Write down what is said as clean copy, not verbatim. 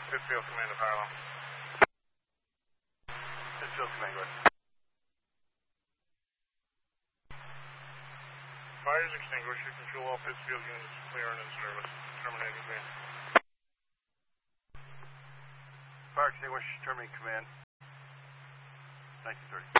Pittsfield Command of Harlem. Pittsfield Command, go ahead. Fire is extinguished. You control all Pittsfield units clear and in service. Terminating command. Fire extinguished, terminating command. 1930.